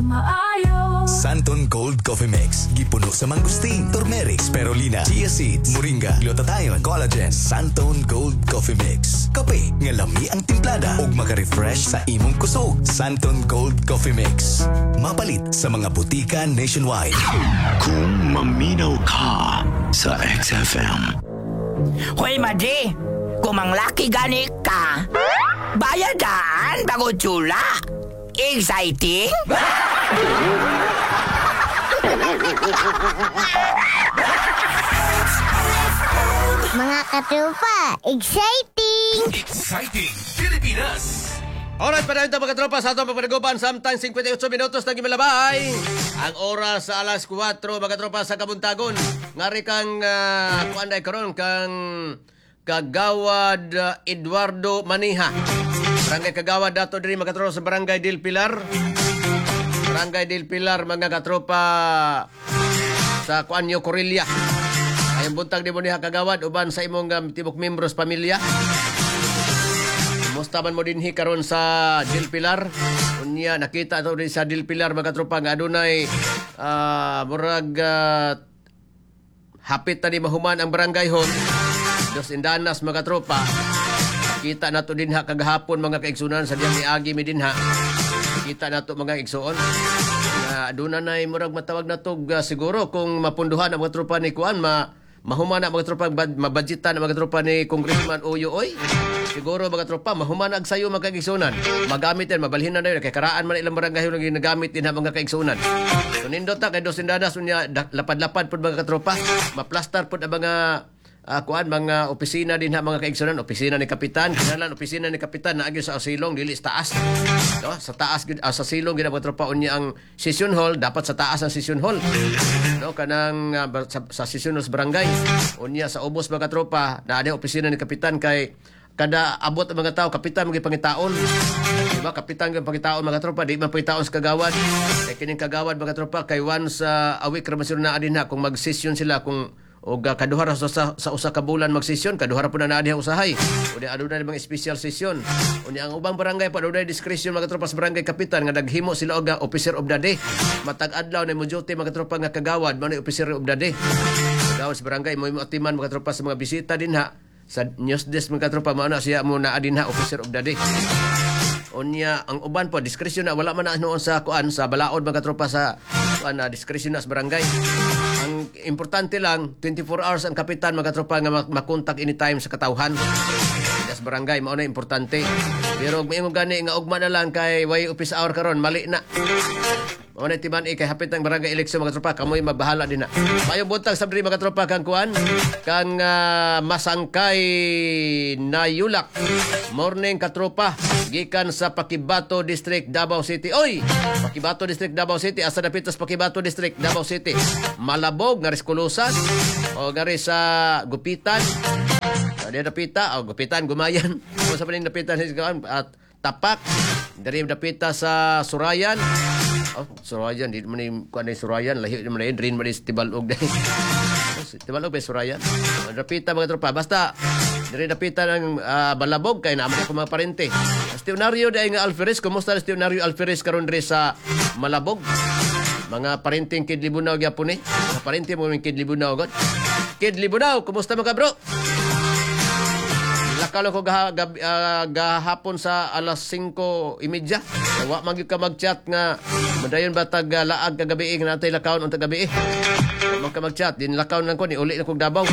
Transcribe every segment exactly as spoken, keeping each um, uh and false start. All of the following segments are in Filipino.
maayo. Santon Gold Coffee Mix. Gipuno sa mangustin, turmeric, spirulina, chia seeds, moringa, glutathione, collagen. Santon Gold Coffee Mix. Kape nga lami ang timplada ug maka-refresh sa imong kusog. Santon Gold Coffee Mix. Mapalit sa mga butika nationwide. Kung maminaw ka sa X F M. Hoy, Madre! Kung manglaki gani ka, bayadan bago tsula. Exciting? Mga katropa, exciting! Exciting Pilipinas! Alright, para ito mga tropa sa atong pagpanagupan samtang fifty-eight minutos na gimalabay. Ang oras sa alas four mga tropa sa Kabuntagon. Ngari kang uh, kuanday karon kang Kagawad uh, Eduardo Maniha. Barangay Kagawad dato diri mga tropa sa Barangay Del Pilar. Barangay Del Pilar mga katropa sa Kuanyo Corilla. Ayong buntag di mo niha Kagawad uban sa imong um, tibok membros pamilya. Musta man mo dinhi karon sa Del Pilar. Unya nakita to rin sa Del Pilar mga tropa nga adunay uh, murag uh, hapit tani mahuman ang barangay hall. Dos Indanas mga tropa. Kita nato dinha kagahapon mga kaigsunan sa diyang niagi mi dinha. Kita nato mga igsuon. Na aduna nay murag matawag nato uh, siguro kung mapunduhan ang mga tropa ni kuan ma mahuman na mga tropa mabudgetan ang mga tropa ni Congressman Uyo Oy. Siguro mga tropa, mahuman ag sayo mga kaigsunan. Magamit yan, mabalhin na na yun. Kaya karaan man ilang barangay yung nagamit din ha mga kaigsunan. So nindot na, kay Dos Indanas, unya, lapad-lapad po mga katropa. Maplastar po na mga, uh, kuan, mga opisina din ha mga kaigsunan. Opisina ni Kapitan, kinalan, opisina ni Kapitan na agyo sa Silong, dili sa taas. No? Sa taas, uh, sa Silong, gina mga tropa, unya ang session hall, dapat sa taas ang session hall. No? Kanang, uh, sa, sa session hall sa barangay. Unya sa ubos mga tropa, na ada opisina ni Kapitan kay kada abot ang mga tao, kapitan mga pangitaon. Diba? Kapitan mga pangitaon mga tropa, di man pangitaon sa kagawad. Kaya kining kagawad mga tropa, kay once uh, a week ramasyon na adin ha, kung mag-session sila, kung o uh, kaduhara sa, sa, sa usa ka bulan mag-session, kaduhara po na na adin usahay. O di aduna mga special session. O di ang ubang barangay pa, aduna discretion mga tropa sa barangay kapitan, nga naghimo sila og officer of the day. Matag adlaw na mo duty mga tropa nga kagawad, mo na officer of the day. Kagawad sa barangay, mo atiman mga tropa sa mga bisita din ha. Sa news desk mga tropa mao na siya mo na adin ha officer of the day. Unya ang uban po discretion na wala man na noon sa kuan sa balaod mga tropa sa kuan na discretion na sa barangay. Ang importante lang twenty-four hours ang kapitan mga tropa nga makontak anytime sa katawhan. Sa barangay mao na importante. Pero may gani nga ugma na lang kay way office hour karon mali na. Mao na timan eh, kay hapit ang barangay eleksyon mga tropa kamoy mabahala din na. Mayong buntag sa diri mga tropa kang kuan kang uh, Masangkay na Yulak. Morning katropa gikan sa Pakibato District Davao City. Oy, Pakibato District Davao City asa dapitos Pakibato District Davao City. Malabog nga Riskulusan o gari sa Gupitan. Ada dapita o Gupitan Gumayan. Kung sa paning dapitan at Tapak. Dari dapita sa Surayan. Oh, Surayan, di man yung kuan ni Surayan, lahi man rin, rin man Tibalog dahil. Tibalog ba Surayan? Dapita mga tropa, basta, dari dapita ng uh, Balabog, kaya naman ako mga parente. Estionario dahil nga Alferez, kumusta Estionario Alferez karon rin sa Malabog? Mga parenteng Kid Libunaw gyapon eh. Mga parente mo yung Kid Libunaw god. Kid Libunaw, kumusta mga bro? Lakalo ko gah, gah, uh, gahapon sa alas singko imidya. Wa magyud ka mag-chat nga madayon ba tag uh, laag kagabi nga natay lakawon unta gabi. Mag ka mag-chat din lakawon lang ko ni uli na kog Davao.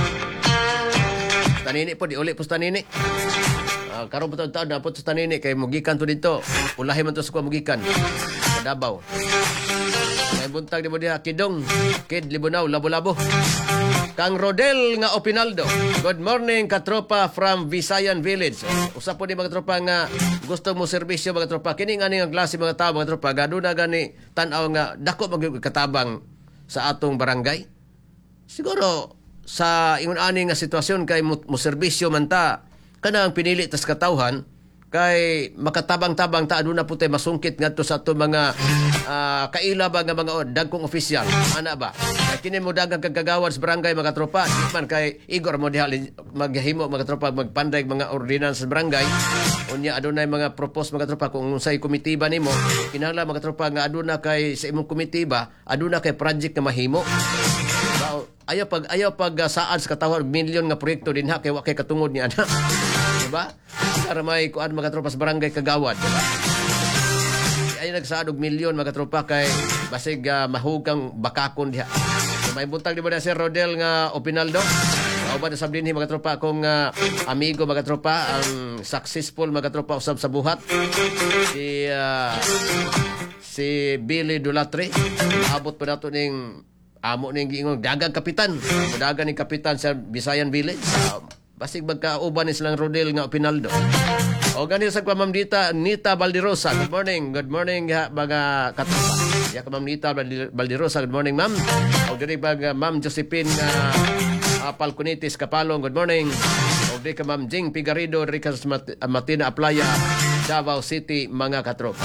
Tanini po di uli po tanini. Uh, karon po taon na po sa tanini kay mugikan to dito. Ulahi man to sa mugikan. Sa Davao. Kay buntag di mo diha Kidong, Kid Libunaw, Labo-Labo. Kang Rodel nga Opinaldo. Good morning katropa from Visayan Village. Usa po ni mga tropa nga gusto mo serbisyo mga tropa. Kini nga ning klase mga tao mga tropa gaduna gani tan-aw nga dako magkatabang sa atong barangay. Siguro sa ingon ani nga sitwasyon kay mo, mo serbisyo man ta kanang pinili tas katawhan kay makatabang-tabang ta aduna po tay masungkit ngadto sa ato mga uh, kaila ba nga mga on dagkong opisyal ana ba kay kini mo dagang kagagawan sa barangay mga tropa di man kay igor mo diha maghimo mga tropa magpanday mga ordinance sa barangay unya adunay mga propose mga tropa kung unsay komitiba nimo kinahanglan mga tropa nga aduna kay sa imong komitiba aduna kay project nga mahimo ba, ayaw pag ayaw pag uh, saan sa katawhan milyon nga proyekto dinha kay wa kay katungod ni ana di ba para may kuan mga tropa sa barangay kagawad diba? Ay nagsaad og milyon mga tropa kay basig uh, mahugang bakakon diha so, may buntag di ba na si Rodel nga Opinaldo kauban sa dinhi mga tropa akong uh, amigo mga tropa ang successful mga tropa usab sa buhat si uh, si Billy Dulatri abot pa nato ning amo ning giingong dagang kapitan dagang ning kapitan sa Visayan Village uh, basig magkauban ni silang Rodel nga Opinaldo. O ganito sa Ma'am Nita, Nita Baldirosa. Good morning. Good morning ha, mga katropa. Ya ka Ma'am Nita Baldirosa. Good morning, Ma'am. O diri bag Ma'am Josephine uh, Palconitis Kapalong. Good morning. O diri ka Ma'am Jing Pigarido diri ka sa Mat- Matina Aplaya, Davao City, mga katropa.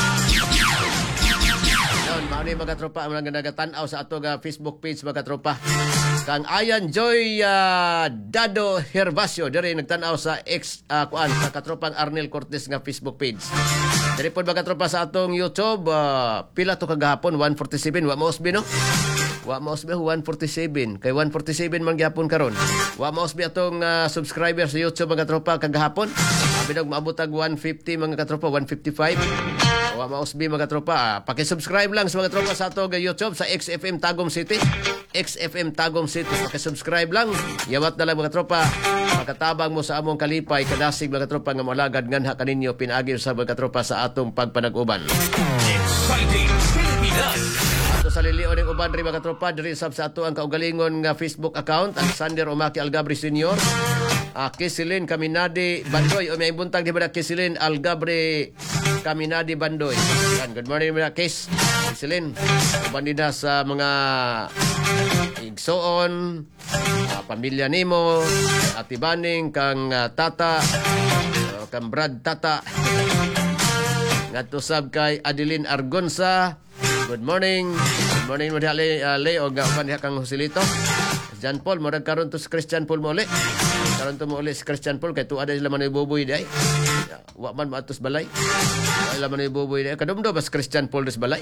Mauni mga tropa ang nagatan-aw sa ato nga Facebook page mga tropa. Kang Ayan Joy uh, Dado Hervasio diri nagtan-aw sa ex uh, kuan sa katropang Arnel Cortez nga Facebook page. Diri pod mga tropa sa atong YouTube uh, pila to kagahapon one forty-seven wa mausbi no. Wa mausbi one forty-seven kay one forty-seven man gyapon karon. Wa mausbi atong uh, subscriber sa YouTube mga tropa kagahapon. Binog maabot ag one fifty mga katropa one fifty-five. Wa mausbi mga tropa, ah, paki-subscribe lang sa mga tropa sa ato nga YouTube sa X F M Tagum City. X F M Tagum City, paki-subscribe lang. Yawat na lang mga tropa. Makatabang mo sa among kalipay kadasig mga tropa nga malagad nganha kaninyo pinaagi sa mga tropa sa atong pagpanag-uban. Exciting Pilipinas. Ato sa lilion ng uban ri mga tropa diri sab sa ato ang kaugalingon nga Facebook account Alexander Omaki Algabri Senior. Uh, Kisilin Kaminadi Bandoy o may buntag di ba na Kisilin Algabre Kaminadi Bandoy. Yan, good morning mga Kis Kisilin bandida sa mga igsoon uh, pamilya nimo Ati Baning kang uh, tata uh, kang Brad tata ngadto sab kay Adeline Argonza. Good morning. Good morning mo diha uh, Leo gawan diha kang Joselito John Paul, murag karon to si Christian Paul mo uli. Karon to mo uli si Christian Paul, kay tuwa na sila man ibubuy day. Wa man maatos balay. Sila man ibubuy day. Kadumdo ba si Christian Paul des balay?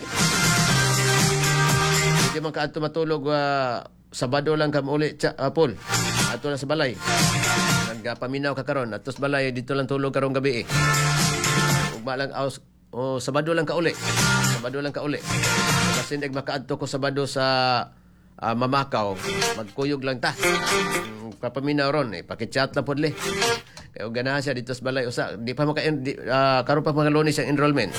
Hindi man ka ato matulog uh, Sabado lang ka mo uli, cha, uh, Paul. Ato lang sa balay. Nagpaminaw ka karon, atos balay, dito lang tulog karong gabi eh. Ugma lang aus, oh, Sabado lang ka uli. Sabado lang ka uli. Kasi nag makaadto ko Sabado sa Uh, mamakaw, magkuyog lang ta. Um, kapaminaw ron, eh, pakichat lang po li. Kaya ganahan siya dito sa balay. Usa, di pa maka, di, uh, karoon pa mga lunis ang enrollment.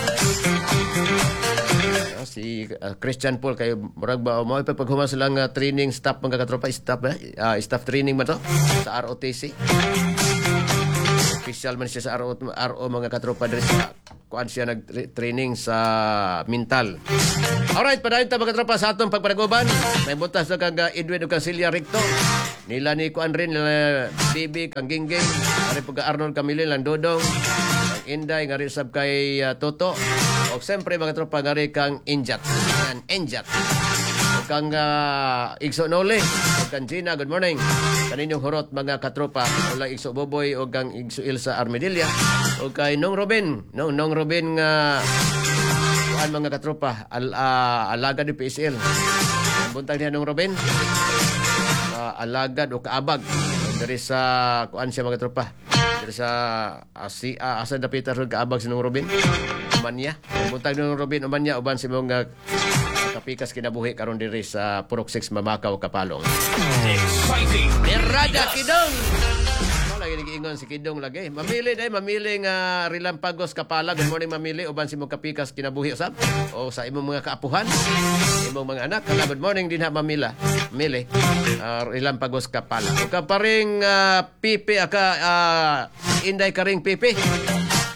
Uh, si uh, Christian Paul, kayo murag ba, mo pa paghuman silang uh, training staff mga katropa, staff, uh, staff training man to sa R O T C. Official man siya sa R O, R O mga katropa dito sa kuan siya nag-training sa mental. Alright, padayon ta mga katropa sa atong pagpanaguban. May butas na kang uh, Edwin o kang Celia Ricto. Nila ni kuan rin, nila Bibi, kang Gingging, ari pagka Arnold Camille, lang Dodong, kang Inday, nga rin sab kay uh, Toto. O siyempre mga katropa, nga rin kang Injat. Yan, Injat. O kang uh, Igso Nole, o kang Gina, good morning. Kaninyong hurot mga katropa, o lang Igso Boboy, o kang Igso Ilsa Armedilla, o kay Nong Robin, no, Nong Robin nga kuan mga katropa, al, uh, alagad ni P S L. Ang buntag niya Nong Robin, uh, alagad o kaabag. Dari sa kuan siya mga tropa. Dari sa uh, si uh, asa na Peter kaabag si Nong Robin. Umanya. Ang buntag ni Nong Robin umanya uban si mga kapikas kinabuhi karon diri sa Purok six Mamakaw Kapalong. Exciting Errada Kidong. Lagi nag-iingon si Kidong lagi. Mamili day, mamili nga Rilampagos Kapala. Good morning mamili. Uban si mong kapikas kinabuhi usab. O sa imong mga kaapuhan. Imong mga anak. Kala good morning din ha mamila. Mamili. Uh, Rilampagos Kapala. O ka paring uh, pipi, aka uh, Inday karing pipi.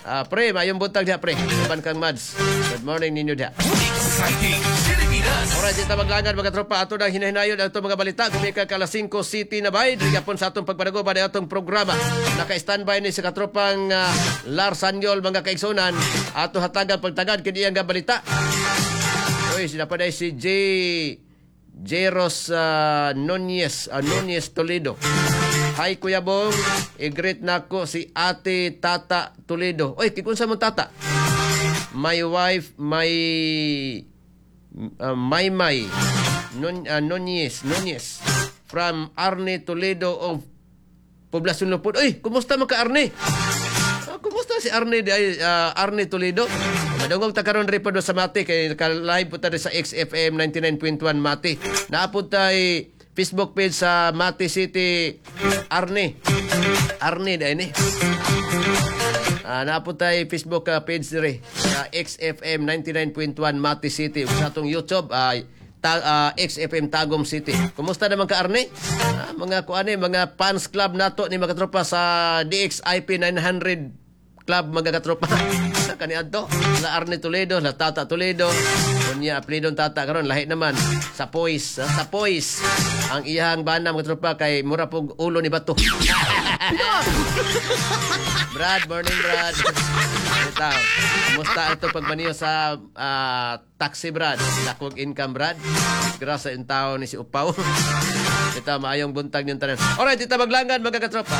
Ah, pre, mayong buntag diha, pre. Saban kang Mads. Good morning ninyo diha. Alright, dito maglangan mga tropa. Ato na hinahinayon ang itong mga balita. Kumika ka alas singko City na bay. Rigapon sa atong pagpanago ba na atong programa. Naka-standby ni sa katropang uh, Lars Sanyol mga kaigsunan. Ato hatagan pagtagad kini ang balita. Uy, sinapaday si J. Jeros uh, Nunez, uh, Nunez Toledo. Hi Kuya Bong, i-greet na ko si Ate Tata Toledo. Uy, kikunsa mo tata? My wife, my uh, my my Nun, uh, Nunez, Nunez from Arne Toledo of Poblacion Lupon. Uy, kumusta mo ka Arne? Uh, kumusta si Arne uh, Arne Toledo? Madungog ta karon ri pa do sa Mati kay ka-live po ta sa X F M ninety-nine point one Mati. Naapod tay Facebook page sa Mati City Arne. Arne dai ni. Ah, naapod tay Facebook uh, page ri sa X F M ninety-nine point one Mati City. Sa atong YouTube ay ta- uh, X F M Tagum City. Kumusta naman ka Arne? Ah, mga kuane, mga fans club nato ni mga tropa sa D X I P nine hundred Club mga katropa. Kani adto la Arne Toledo, la Tata Toledo. Unya apelidon Tata karon lahi naman sa Poise, sa Poise. Ang iyang bana mga tropa kay mura pug ulo ni bato. Brad, morning Brad. Ito, kumusta ito pagmaniyo sa uh, taxi Brad? Lakog income Brad. Grasa yung tao ni si Upaw. Ito, maayong buntag yung tanan. Alright, ito maglangan mga katropa.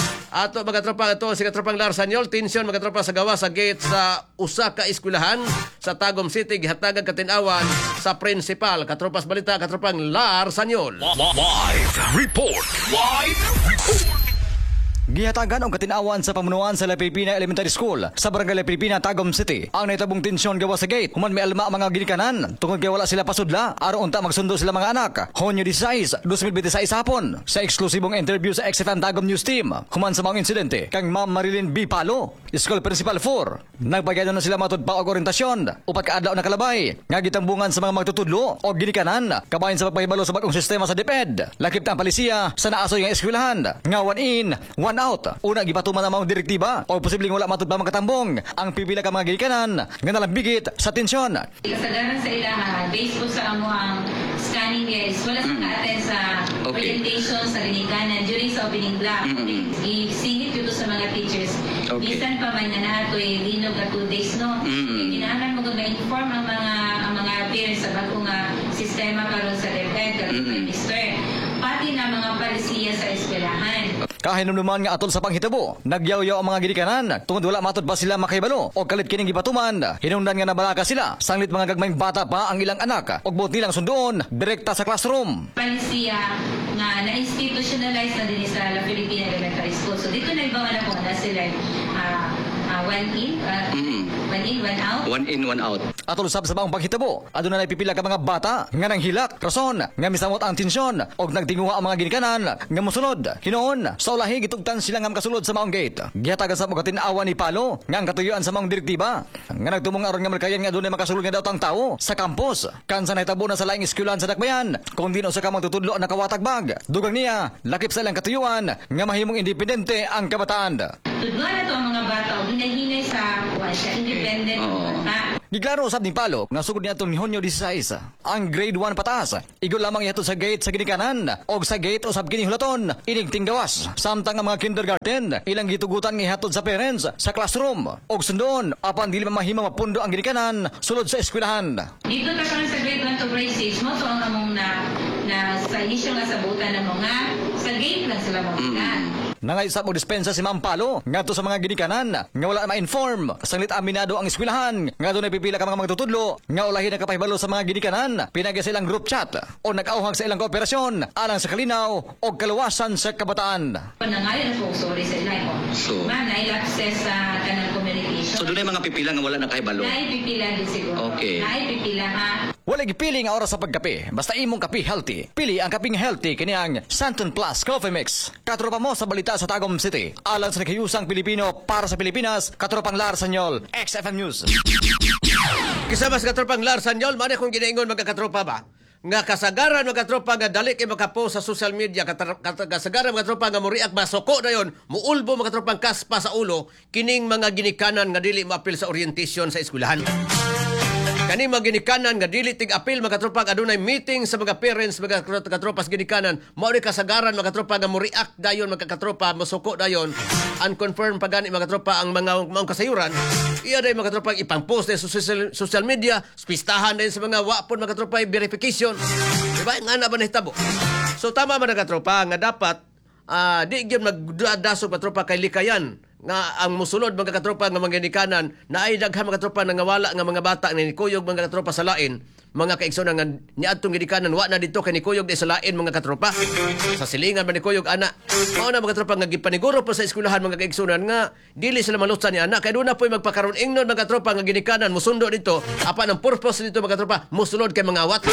Ato mga tropa ito si katropang Lars Sanyol, tensyon mga tropa sa gawa sa gate sa usa ka eskwelahan sa Tagum City gihatagag katinawan sa principal. Katropas balita katropang Lars Sanyol. Live report. Live report. Gihatagan ang katinawan sa pamunuan sa La Pilipina Elementary School sa Barangay La Pilipina, Tagum City. Ang naitabong tensyon gawa sa gate, human may alma ang mga ginikanan. Tungkol kay wala sila pasudla, araw unta magsundo sila mga anak. Honyo dieciséis, twenty twenty-six hapon. Sa eksklusibong interview sa X F M Tagum News Team, human sa mga insidente, kang Ma'am Marilyn B. Palo, School Principal four. Nagpagayano na sila matod pa og orientasyon, upat ka adlaw na kalabay. Nga gitambungan sa mga magtutudlo o ginikanan, kabahin sa pagpahibalo sa bagong sistema sa DepEd. Lakip na ang palisiya sa naasoy ng eskwelahan. Nga one in, one out. Una gibatuman ang mga direktiba o posibleng wala matud pa makatambong ang pipila ka mga gikanan nga nalambigit sa tensyon. Kasagaran sa ilaha, based po sa amuang scanning guys, wala sa ka-attend sa presentation sa ginikanan during sa opening block. I-singit dito sa mga teachers. Bisan pa man na nato eh, linog na two days, no? Kinahanglan mo ga-inform ang mga ang mga parents sa bagong nga sistema karon sa DepEd, karon kay Mister Pati na mga palisiya sa eskwelahan. Kahinumduman nga atol sa panghitabo, nagyaw-yaw ang mga ginikanan tungod wala matod pa sila makahibalo o kalit kining gibatuman. Hinungdan nga nabalaka sila, sanglit mga gagmayng bata pa ang ilang anak og buot nilang sundoon direkta sa classroom. Palisiya nga na-institutionalize na din sa La Filipina Elementary School. So dito na ibawa na po na sila uh, uh, one in, uh, Mm-hmm. one in, one out. One in, one out. Atol sab sa baong panghitabo, aduna na pipila ka mga bata nga nang hilak, rason nga misamot ang tensyon og nagtinguha ang mga ginikanan nga mosunod. Hinoon sa ulahi gitugtan sila nga makasulod sa maong gate. Gihatagan sa mga tinawa ni Palo nga ang katuyuan sa maong direktiba nga nagtumong aron nga malkayan nga adunay makasulod nga daw tang tao sa campus. Kansa nahitabo na sa laing eskwelahan sa Dakbayan kung dino sa kamang tutudlo nakawatag bag. Dugang niya lakip sa ilang katuyuan nga mahimong independente ang kabataan. Tudluan na to ang mga bata o hinay-hinay sa kuha siya, independent ang bata. Giklaro usab ni Palo nga sugod niya itong Hunyo dieciséis ang grade one pataas. Igo lamang ihatod sa gate sa ginikanan o sa gate usab kini hulaton ining tinggawas. Samtang ang mga kindergarten ilang gitugutan nga ihatod sa parents sa classroom og sundoon apan dili mamahimang mapundo ang ginikanan sulod sa eskwelahan. Dito ta karon sa grade one to grade six mo so ang among na na sa inisyo nga sabutan ng mga sa gate lang sila mabutan. Nangaisap og dispensa si Ma'am Palo ngadto sa mga ginikanan nga wala ma-inform. Sanglit aminado ang eskwelahan nga dunay pipila ka mga magtutudlo nga ulahi na kapahibalo sa mga ginikanan pinagi sa ilang group chat o nag-auhag sa ilang kooperasyon alang sa kalinaw o kaluwasan sa kabataan. Panangayon na po sorry sa ilang ko. So, Man, na-access sa kanang communication. So doon ay mga pipila nga wala nakahibalo. Naipipila din siguro. Okay. Naipipila ha. Wala gipili nga oras sa pagkape. Basta imong kape healthy. Pili ang kaping healthy kini ang Santon Plus Coffee Mix. Katropa mo sa balita sa Tagum City. Alang sa nakihusang Pilipino para sa Pilipinas, katropang Lars Sanyol, X F M News. Kasama sa katropang Lars Sanyol, mani kung ginaingon magkakatropa ba? nga kasagaran mga katropa nga dali kay makapost sa social media, katar- kat- kasagaran mga katropa nga muriak masuko na yon, muulbo mga katropang kaspa sa ulo kining mga ginikanan nga dili maapil sa orientation sa eskwelahan. Kani mga ginikanan nga dili tig-apil mga katropa adunay meeting sa mga parents mga katropas ginikanan, mao ni kasagaran mga katropa nga mo-react dayon mga katropa mosuko dayon unconfirmed pa gani mga katropa ang mga mga kasayuran. Iya day mga katropa ipang-post sa social, social media, pistahan din sa mga wapon mga katropa verification. Diba nga na ba nahitabo? So tama man mga katropa nga dapat uh, di gyud magdasog mga katropa kay likayan nga ang musulod mga katropa nga mga ginikanan na ay daghan mga katropa nga wala nga mga bata nga nikuyog mga katropa sa lain mga kaigsoon nga niadtong ginikanan wa na dito kay nikuyog di sa lain mga katropa sa silingan man nikuyog ana mao na mga katropa nga gipaniguro pa sa eskwelahan mga kaigsoon nga dili sila malutsan ni ana kay duna poy magpakaron ingnon mga katropa nga ginikanan musundo dito apan ang purpose dito mga katropa musulod kay mga awat.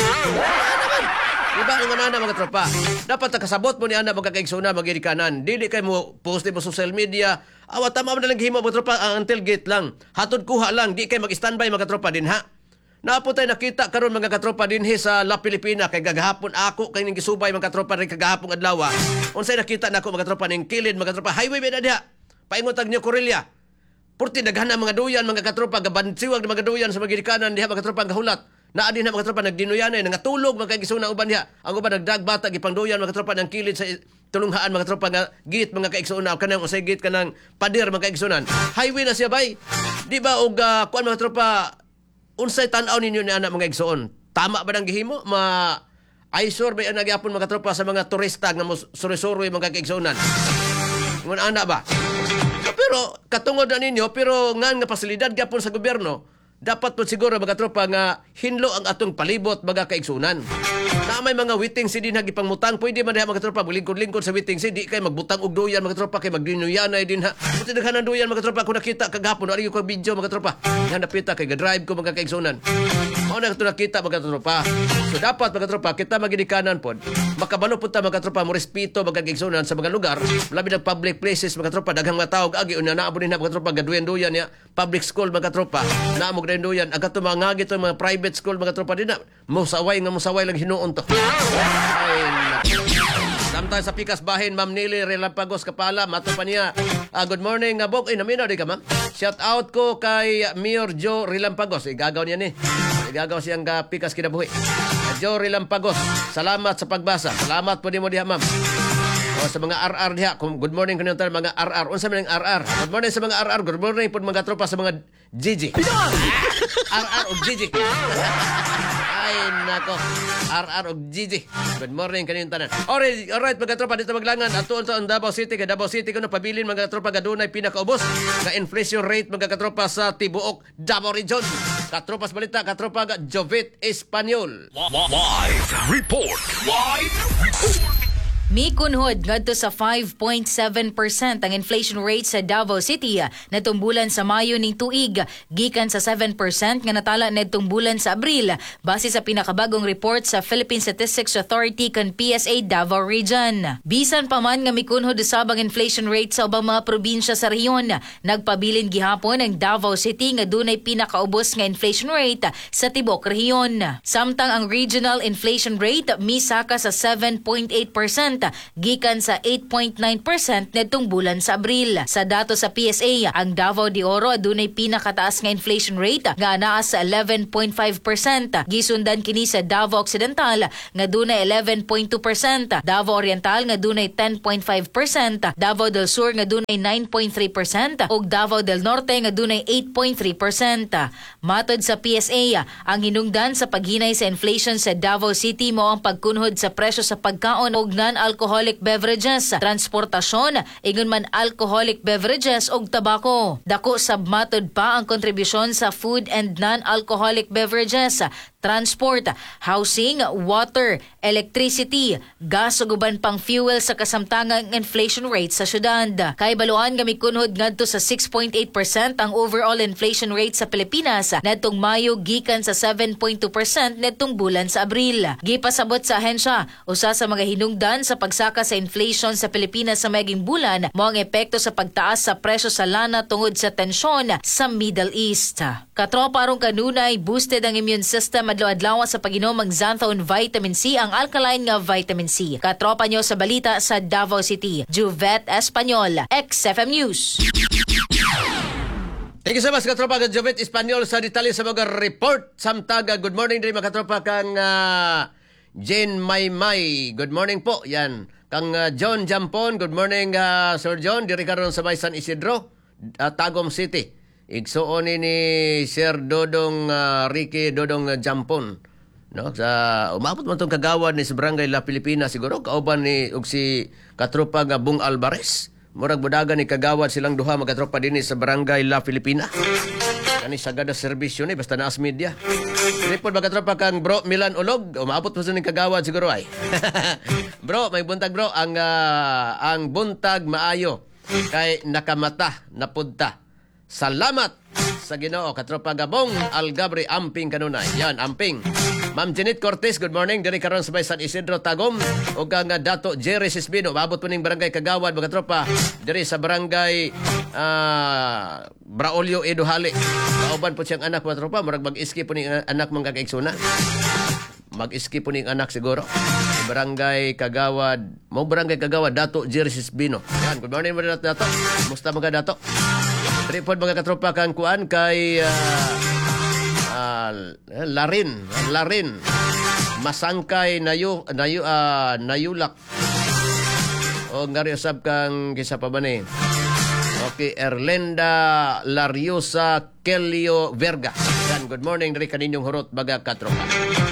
Diba ang ana mga tropa? Dapat nakasabot mo ni ana mga kaigsoon mga ginikanan. Dili kay mo post mo sa social media. Awa tama man lang himo mga tropa ang until gate lang. Hatod kuha lang, di kay mag-standby mga tropa din ha. Napo tay nakita karon mga katropa dinhi sa La Pilipina kay gagahapon ako kay ning gisubay mga katropa rin kagahapon adlaw. Unsay nakita nako mga tropa ning kilid mga tropa highway ba diha. Paingon tag niyo Corelia. Purti daghan na mga duyan mga katropa gabansiwag na mga duyan sa mga ginikanan diha mga katropa gahulat. Naa din na mga tropa nagdinuyan ay nangatulog mga kaigsoon na uban diha. Ang uban nagdagbata gipangduyan mga tropa ng kilid sa tulunghaan mga tropa nga git mga kaigsoon na kanang usay git kanang pader mga kaigsoonan. Highway na siya bay. Di ba og uh, kuan mga tropa unsay tan-aw ninyo ni ana mga igsoon? Tama ba nang gihimo? Ma aysor ba ana gyapon mga tropa sa mga turista nga suri-suri mga kaigsoonan? Ngun ana ba? Pero katungod na ninyo pero ngan nga pasilidad gyapon sa gobyerno. Dapat po siguro mga tropa nga hinlo ang atong palibot mga kaigsunan. Na may mga waiting si din hagipangmutang pwede man diha mga tropa lingkod-lingkod sa waiting si di kay magbutang og duyan mga tropa kay magdinuyan ay din ha. Buti daghan duyan mga tropa ko nakita kagahapon ari ko video mga tropa. Nga napita kay ga-drive ko mga kaigsunan. Mao na ito nakita mga tropa. So dapat mga tropa kita maginikanan pod. Makabalo pud ta mga tropa mo respeto mga kaigsunan sa mga lugar, labi ng public places mga tropa daghang mga tawo agi una naabo din mga tropa gaduyan-duyan ya public school mga tropa. Na mo gaduyan aga to mga ngagi to mga private school mga tropa din na musaway nga musaway lang hinuon to. Ay, samtang sa pikas bahin Ma'am Nili Relampagos Kapala mato pa niya. Uh, good morning nga uh, bok. Eh naminaw di ka ma'am. Shout out ko kay Mayor Joe Relampagos. Igagaw niya ni. Igagaw siyang uh, pikas kinabuhi. Uh, Joe Relampagos. Salamat sa pagbasa. Salamat po di mo diha ma'am. O sa mga R R diha. Good morning kanyo tayo mga R R. Unsa man ang R R? Good morning sa mga R R. Good morning po mga tropa sa mga G G. R R o G G. Ay nako. R R o G G. Good morning kanyo tanan. Alright, alright mga tropa dito maglangan. Atuon sa Davao City. Kay Davao City ko na pabilin mga tropa gadunay pinakaubos nga inflation rate mga katropa sa tibuok Davao Region. Katropas balita, katropa ga Jovet Espanyol. Live report. Live report. Mikunhod ngadto sa five point seven percent ang inflation rate sa Davao City natong bulan sa Mayo ning tuig gikan sa seven percent nga natala nitong bulan sa Abril base sa pinakabagong report sa Philippine Statistics Authority kan P S A Davao Region. Bisan pa man nga mikunhod usab ang inflation rate sa ubang mga probinsya sa rehiyon, nagpabilin gihapon ang Davao City nga dunay pinakaubos nga inflation rate sa tibok rehiyon. Samtang ang regional inflation rate misaka sa seven point eight percent gikan sa eight point nine percent nitong bulan sa Abril. Sa dato sa P S A, ang Davao de Oro adunay pinakataas nga inflation rate nga anaa sa eleven point five percent. Gisundan kini sa Davao Occidental nga dunay eleven point two percent, Davao Oriental nga dunay ten point five percent, Davao del Sur nga dunay nine point three percent ug Davao del Norte nga dunay eight point three percent. Matod sa P S A, ang hinungdan sa paghinay sa inflation sa Davao City mo ang pagkunhod sa presyo sa pagkaon ug non alcoholic beverages, transportasyon, ingon man alcoholic beverages ug tabako. Dako sab matod pa ang kontribusyon sa food and non-alcoholic beverages, transport, housing, water, electricity, gas ug uban pang fuel sa kasamtangang inflation rate sa syudad. Kay baluan nga mikunhod ngadto sa six point eight percent ang overall inflation rate sa Pilipinas nitong Mayo gikan sa seven point two percent nitong bulan sa Abril. Gipasabot sa ahensya, usa sa mga hinungdan sa pagsaka sa inflation sa Pilipinas sa maging bulan mo ang epekto sa pagtaas sa presyo sa lana tungod sa tensyon sa Middle East. Katropa aron kanunay boosted ang immune system madlaw-adlaw sa pag-inom ng Xanthone Vitamin C, ang alkaline nga vitamin C. Katropa nyo sa balita sa Davao City. Juvet Espanyol, X F M News. Thank you so much, katropa kang Jovet Espanyol sa detalye sa mga report. Samtaga, good morning din mga katropa kang uh, Jane Maymay. Good morning po. Yan. Kang uh, John Jampon, good morning uh, Sir John. Diri karon sa may San Isidro, uh, Tagum City. Igsuon ni Sir Dodong uh, Ricky Dodong uh, Jampon. No, sa umabot man tong kagawad ni sa Barangay La Pilipina siguro kauban ni og si katropa nga Bung Alvarez. Murag budagan ni kagawad silang duha magatropa dinhi sa Barangay La Filipina. Kani sagada serbisyo ni basta naas media. Report magatropa kang Bro Milan Ulog, umabot pa sa ning kagawad siguro ay. Bro, may buntag bro, ang uh, ang buntag maayo kay nakamata napunta. Salamat sa Ginoo katropa Gabong Algabri Amping kanunay. Yan, Amping. Ma'am Janet Cortez, good morning. Diri karon sa may San Isidro Tagum. O nga Dato Jerry Sisbino, maabot po ning Barangay Kagawad mga tropa. Diri sa Barangay uh, Braulio Eduhali. Kauban po siyang anak mga tropa. Murag mag-iski po ning anak mga kaigsuna. Mag-iski po ning anak siguro. Sa Barangay Kagawad. Mo Barangay Kagawad, Dato Jerry Sisbino. Yan, good morning mga Dato. Musta mga Dato? Diri po mga katropa kang kuan kay uh, uh, Larin, Larin. Masangkay nayu nayu uh, nayulak. O ngari usab kang kisa pa ba ni? Okay, Erlenda Lariosa Kelio Verga. Yan, good morning diri kaninyong hurot baga katropa.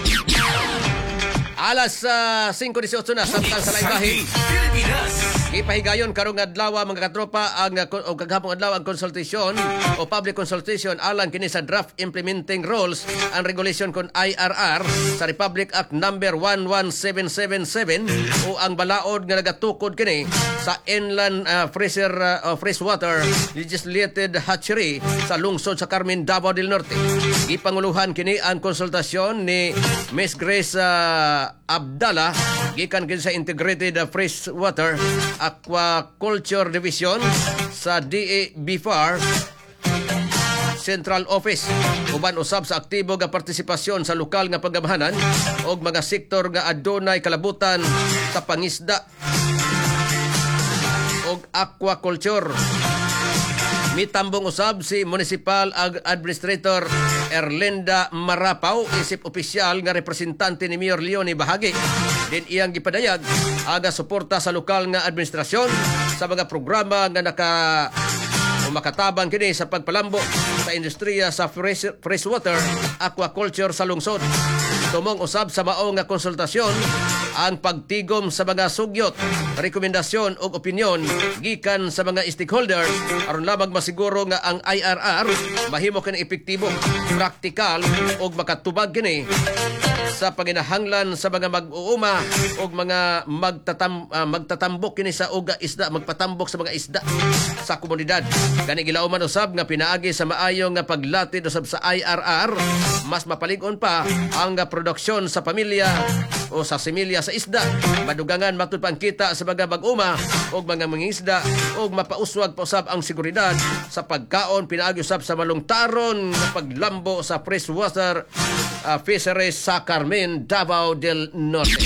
Alas uh, five eighteen na samtang sa laybahin. Ipahigayon karong adlaw mga katropa ang o kaghapong adlaw ang konsultasyon o public consultation alang kini sa draft implementing rules and regulation kon I R R sa Republic Act number one one seven seven seven o ang balaod nga nagatukod kini sa inland uh, freezer uh, freshwater legislated hatchery sa lungsod sa Carmen, Davao del Norte. Ipanguluhan kini ang konsultasyon ni Miss Grace uh, Abdala gikan kini sa Integrated uh, Freshwater Aquaculture Division sa D A B F A R Central Office. Uban usab sa aktibo nga partisipasyon sa lokal nga pagamahanan og mga sektor nga adunay kalabutan sa pangisda og aquaculture. Mitambong usab si Municipal Administrator Erlenda Marapaw, isip opisyal nga representante ni Mayor Leone Bahagi. Din iyang gipadayag aga suporta sa lokal nga administrasyon sa mga programa nga naka o makatabang kini sa pagpalambo sa industriya sa fresh, freshwater aquaculture sa lungsod. Tumong usab sa mao nga konsultasyon ang pagtigom sa mga sugyot, rekomendasyon o opinyon gikan sa mga stakeholder aron lamang masiguro nga ang I R R mahimo kini epektibo, praktikal ug makatubag kini sa paginahanglan sa mga mag-uuma o mga magtatam, uh, magtatambok kini sa uga isda, magpatambok sa mga isda sa komunidad. Gani gilauman usab nga pinaagi sa maayo nga paglatid usab sa I R R, mas mapalig-on pa ang produksyon sa pamilya o sa similya sa isda. Madugangan matud pa ang kita sa mga mag-uma o mga mangingisda o mapauswag pa usab ang seguridad sa pagkaon, pinaagi usab sa malungtaron nga paglambo sa freshwater uh, fisheries sa Carmen, Davao del Norte.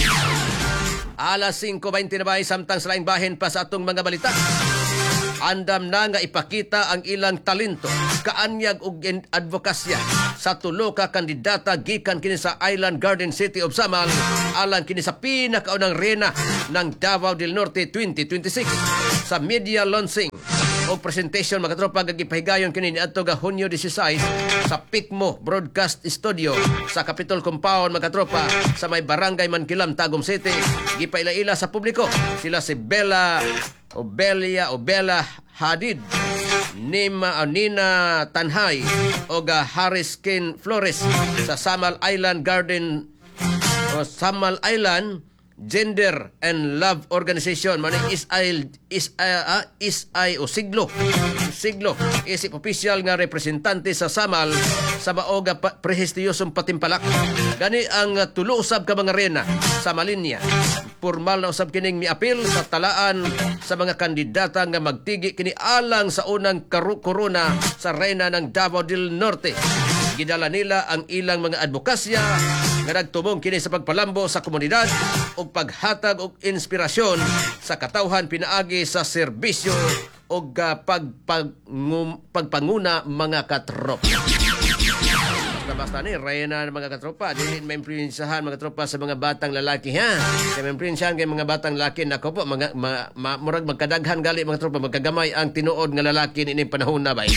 Alas five twenty na ba samtang sa laing bahin pa sa atong mga balita. Andam na nga ipakita ang ilang talento, kaanyag ug advokasya sa tulo ka kandidata gikan kini sa Island Garden City of Samal alang kini sa pinakaunang rena ng Davao del Norte twenty twenty-six sa media launching o presentation mga tropa gagipahigayon kini niadto ga Hunyo sixteen sa Picmo Broadcast Studio sa Capitol Compound mga tropa sa may Barangay Mankilam, Tagum City. Gipaila-ila sa publiko sila si Bella o Belia o Bella Hadid, Nima o Nina Tanhay o ga Harris Kin Flores sa Samal Island Garden o Samal Island Gender and Love Organization man is I is uh, is I o siglo siglo isip opisyal nga representante sa Samal sa maoga pa, prestiyosong patimpalak. Gani ang uh, tulo usab ka mga rena sa Malinya. Formal na usab kining miapil sa talaan sa mga kandidata nga magtigi kini alang sa unang karu- korona sa rena ng Davao del Norte. Gidala nila ang ilang mga advokasya nga nagtumong kini sa pagpalambo sa komunidad ug paghatag og inspirasyon sa katawhan pinaagi sa serbisyo ug uh, pagpangum, pagpanguna mga katropa. Basta ni, raya na mga katropa. Dili ma-impluensyahan mga katropa sa mga batang lalaki, ha? Kaya ma-impluensyahan kay mga batang lalaki. Nako po, mga, ma, ma, murag magkadaghan gali mga katropa. Magkagamay ang tinuod nga lalaki ni panahon na ba?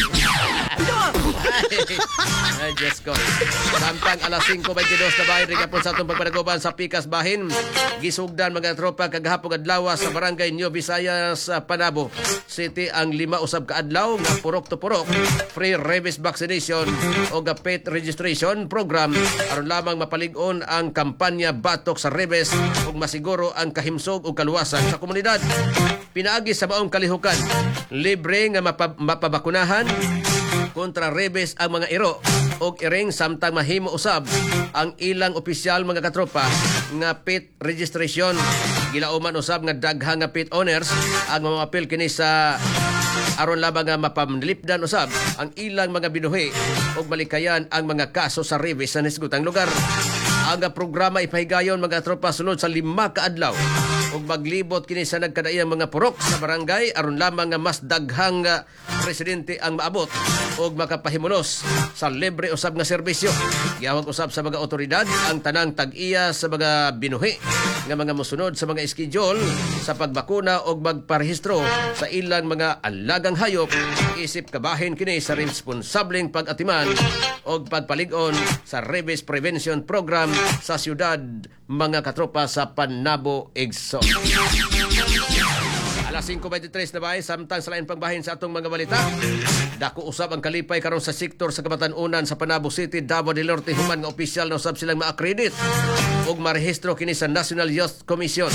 Ay, Diyos ko. Samtang alas singko twenty-dos na bahin, rin kapon sa itong pagpanagoban sa Pikas Bahin. Gisugdan mga tropa kagahapong adlaw sa barangay New Visayas, Panabo City ang lima usab ka adlaw nga purok to purok free rabies vaccination o ga pet registration program aron lamang mapalig-on ang kampanya batok sa rabies ug masiguro ang kahimsog ug kaluwasan sa komunidad. Pinaagi sa maong kalihukan, libre nga mapa, mapabakunahan kontra rabies ang mga iro og iring samtang mahimo usab ang ilang opisyal mga katropa nga pet registration. Gilauman usab nga daghang nga pet owners ang mamapil kini sa aron lamang nga mapamlipdan usab ang ilang mga binuhi og malikayan ang mga kaso sa rabies sa nisgutang lugar. Ang programa ipahigayon mga tropa sulod sa lima ka adlaw ug maglibot kini sa nagkadaiyang mga purok sa barangay aron lamang nga mas daghang uh, presidente ang maabot ug makapahimulos sa libre usab nga serbisyo. Gihawag usab sa mga otoridad ang tanang tag-iya sa mga binuhi nga mga mosunod sa mga schedule sa pagbakuna ug magparehistro sa ilang mga alagang hayop isip kabahin kini sa responsableng pag-atiman ug pagpalig-on sa rabies prevention program sa siyudad mga katropa sa Panabo Igsoon. Alas singko twenty-tres na bahay, samtang sa lain pangbahin sa atong mga balita. Dako usab ang kalipay karon sa sektor sa Kabatanunan sa Panabo City, Davao del Norte, human nga opisyal na usab silang ma-accredit ug marehistro kini sa National Youth Commission.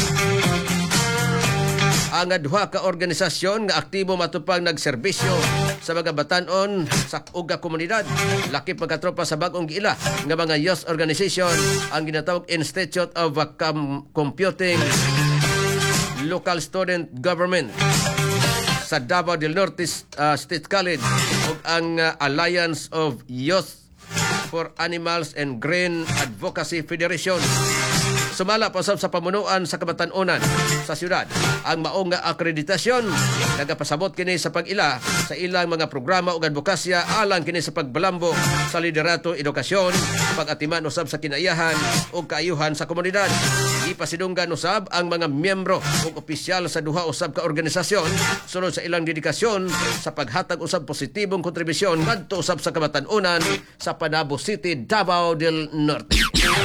Ang duha ka organisasyon nga aktibo matupang nagserbisyo sa mga batanon sa uga komunidad. Lakip magkatropa sa bagong giila nga mga youth organization ang ginatawag Institute of Computing Local Student Government sa Davao del Norte uh, State College ug ang uh, Alliance of Youth for Animals and Grain Advocacy Federation. Sumala pa sa pamunuan sa Kabatanunan sa siyudad ang maong nga akreditasyon nagapasabot kini sa pag-ila sa ilang mga programa ug advokasya alang kini sa pagbalambo sa liderato, edukasyon, pag-atiman usab sa kinaiyahan ug kaayuhan sa komunidad. Ipasidunggan usab ang mga miyembro ug opisyal sa duha usab ka organisasyon sulod sa ilang dedikasyon sa paghatag usab positibong kontribusyon ngadto usab sa Kabatanunan sa Panabo City, Davao del Norte.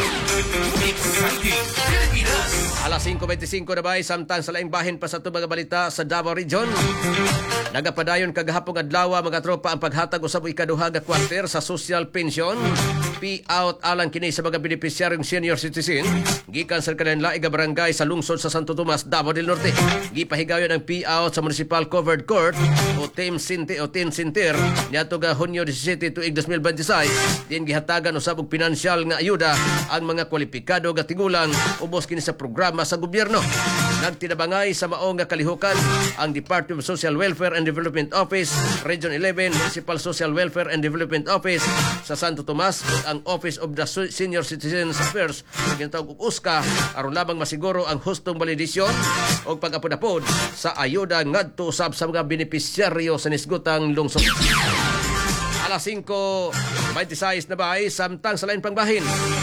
Alas singko twenty-five na bay, samtang sa laing bahin pa sa itong mga balita sa Davao Region. Nagapadayon kagahapong adlaw mga tropa ang paghatag usab ikaduha nga kwarter sa social pension payout alang kini sa mga benepisyaryong senior citizen gikan sa kanang-laing nga barangay sa lungsod sa Santo Tomas, Davao del Norte. Gipahigayon ang payout sa Municipal Covered Court o Team Sinti o Team Sintir niadto nga Hunyo seventeen tuig twenty twenty-six. Din gihatagan usab og pinansyal nga ayuda ang mga kwalipikado nga tigulang ubos kini sa programa sa gobyerno. Nagtinabangay sa maong nga kalihukan ang Department of Social Welfare and Development Office, Region eleven, Municipal Social Welfare and Development Office sa Santo Tomas ug ang Office of the Senior Citizens Affairs ug ginatawag og U S C A aron lamang masiguro ang hustong validisyon ug pag-apod-apod sa ayuda ngadto usab sa mga benepisyaryo sa nisgutang lungsod. Alas singko twenty-six na bay, samtang sa lain pangbahin.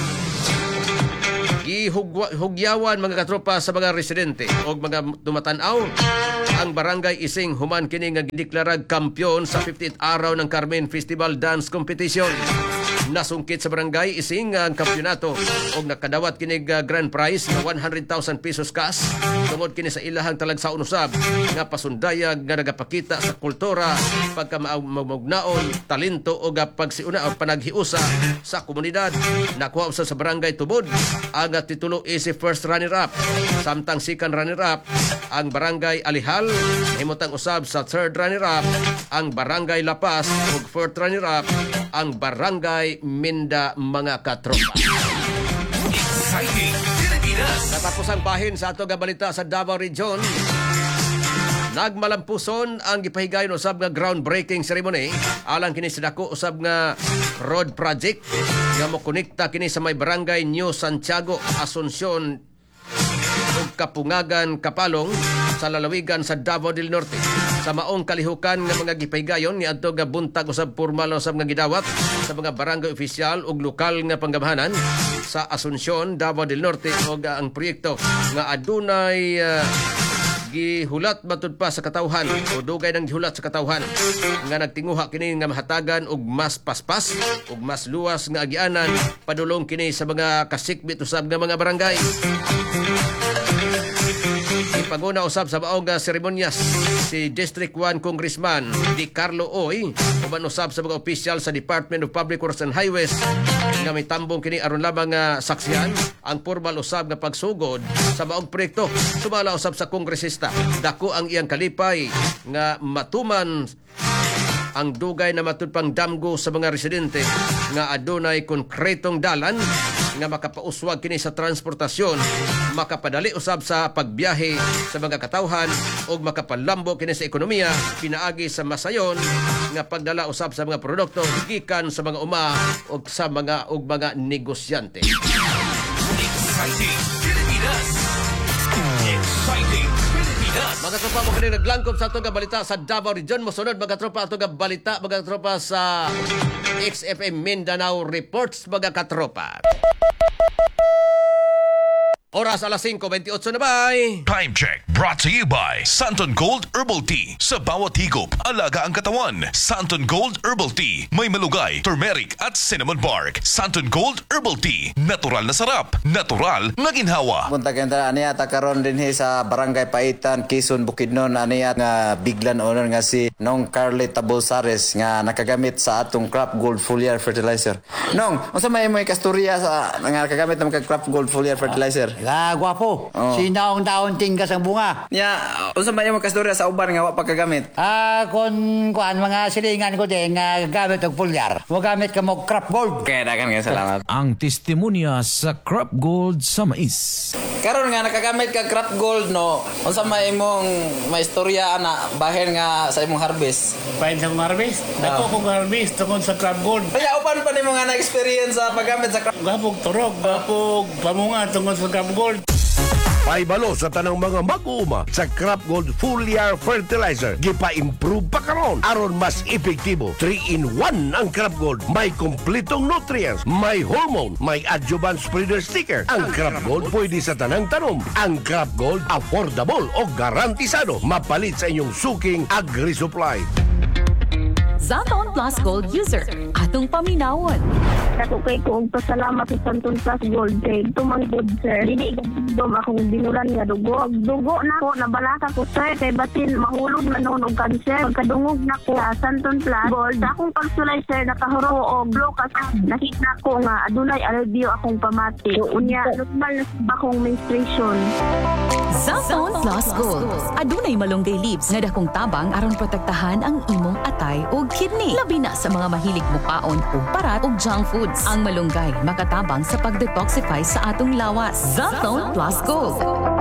Gihugyawan mga katropa sa mga residente o mga tumatanaw ang Barangay Ising human kini nga gideklarag kampiyon sa fifteenth araw ng Carmen Festival Dance Competition. Nasungkit sa Barangay Ising ang kampyonato o nakadawat kini grand prize na one hundred thousand pesos cash tungod kini sa ilahang talagsaon usab nga pasundayag nga nagapakita sa kultura, pagkamagnaon, talento o pagsiuna o panaghiusa sa komunidad. Nakuha usab sa Barangay Tubod ang titulo is first runner-up. Samtang second runner-up ang Barangay Alihal. Himutang usab sa third runner-up ang Barangay Lapas ug fourth runner-up ang Barangay Minda mga katropa. Natapos ang bahin sa ato nga balita sa Davao Region. Nagmalampuson ang gipahigayon usab nga groundbreaking ceremony alang kini sa dako usab nga road project nga mokonekta kini sa may barangay New Santiago, Asuncion ug Kapungagan, Kapalong sa lalawigan sa Davao del Norte. Sa maong kalihukan nga mga gipahigayon ni adto nga buntag usab formal usab nga gidawat sa mga barangay opisyal ug lokal nga panggamhanan sa Asuncion, Davao del Norte ug ang proyekto nga adunay uh, gihulat matud pa sa katawhan o dugay ng gihulat sa katawhan nga nagtinguha kini nga mahatagan og mas paspas ug mas luwas nga agianan padulong kini sa mga kasikbit usab nga mga barangay. Ipanguna usab sa maong nga seremonyas si District one Congressman Di Carlo Oy uban usab sa mga opisyal sa Department of Public Works and Highways nga may tambong kini aron lamang nga saksihan ang formal usab nga pagsugod sa maong proyekto. Sumala usab sa kongresista dako ang iyang kalipay nga matuman ang dugay na matud pang damgo sa mga residente nga adunay konkretong dalan nga makapauswag kini sa transportasyon, makapadali usab sa pagbiyahe sa mga katawhan ug makapalambo kini sa ekonomiya pinaagi sa masayon nga pagdala usab sa mga produkto gikan sa mga uma ug sa mga ug mga negosyante. Exciting Pilipinas! Exciting Pilipinas! Mga tropa mo kini naglangkob sa atong balita sa Davao Region. Mosunod mga tropa atong balita mga tropa sa X F M Mindanao Reports mga katropa. Oras alas five twenty-eight na bay. Time check brought to you by Santon Gold Herbal Tea. Sa bawat higop, alaga ang katawan. Santon Gold Herbal Tea. May malugay, turmeric at cinnamon bark. Santon Gold Herbal Tea. Natural na sarap. Natural na ginhawa. Punta kenta aniya ta karon dinhi sa Barangay Paitan, Quezon, Bukidnon aniya nga biglan owner nga si Nong Carly Tabolsares nga nakagamit sa atong Crop Gold Foliar Fertilizer. Nong, unsa may mo kasturya sa nga nakagamit ng Crop Gold Foliar Fertilizer? Ah, gwapo. Oh. Sinaong daon tingkas ang bunga. Ya, unsa may mo kasturya sa uban nga wa pagkagamit? Ah, kon kuan mga silingan ko din nga gamit og foliar. Mo gamit ka mo crop gold. Kaya dagan nga salamat. Ang testimonya sa Crop Gold sa mais. Karon nga nakagamit ka Crop Gold no. Unsa may imong maistorya ana bahin nga sa imong harvest? Bahin sa kong harvest? Dako kong harvest tungkol sa crop gold. Kaya upan pa nimo nga na-experience sa paggamit sa crop. Gapog turog, gapog pamunga tungkol sa crop gold. Paibalo sa tanang mga mag-uuma sa Crop Gold Foliar Fertilizer. Gipa-improve pa karon aron mas epektibo. three in one ang Crop Gold. May kompletong nutrients, may hormone, may adjuvant spreader sticker. Ang Crop Gold pwede sa tanang tanom. Ang Crop Gold affordable o garantisado. Mapalit sa inyong suking agri-supply. Santon Plus Gold user, atong paminawon. Ako kay kong pasalamat sa Santon Plus Gold kay tumanggod sir. Dili gandom akong binulan nga dugo. Dugo na ko, nabalaka ko sir kay batin mahulog na noon og cancer. Pagkadungog na ko sa Santon Plus Gold, akong pagsulay sir nakahuro og blokas. Nakita ko nga adunay alivio akong pamati. Unya normal na akong menstruation. Santon Plus Gold, adunay malunggay leaves nga dakong tabang aron protektahan ang imong atay ug kidney. Labi na sa mga mahilig mukaon ug parat ug junk foods. Ang malunggay makatabang sa pag-detoxify sa atong lawas. Santon Plus Gold.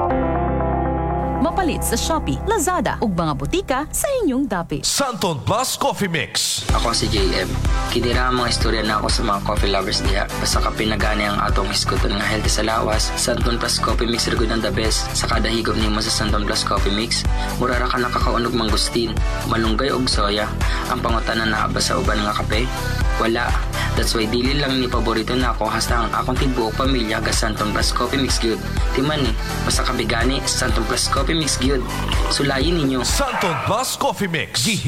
Mapalit sa Shopee, Lazada ug mga butika sa inyong dapit. Santon Plus Coffee Mix. Ako si J M. Kinira ang mga istorya na ako sa mga coffee lovers diha. Basta ka pinagani ang atong iskuton nga healthy sa lawas. Santon Plus Coffee Mix rin ang the best. Sa kada higop nimo sa Santon Plus Coffee Mix, murara ka nakakaunog mangustin, malunggay og soya. Ang pangutanan na ba sa uban nga kape? Wala. That's why dili lang ni paborito na ako hasta ang akong tibuok pamilya ga Santon Plus Coffee Mix gyud. Timan ni, basta kabigani Santon Plus Coffee Mix gyud. Sulayin ninyo. Santon Plus Coffee Mix.